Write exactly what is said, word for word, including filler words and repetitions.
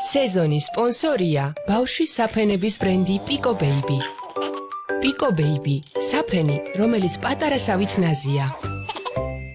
სეზონის სპონსორია ბავშვის საფენების ბრენდი Pico Baby. Pico Baby, საფენი, რომელიც პატარასავით ნაზია.